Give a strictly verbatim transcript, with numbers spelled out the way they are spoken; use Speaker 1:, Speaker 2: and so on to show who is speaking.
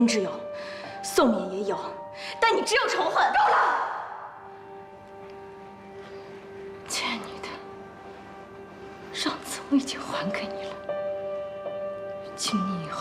Speaker 1: 之有，宋冕也有，但你只有仇恨。够了！欠你的，上次我已经还给你了，请你以后。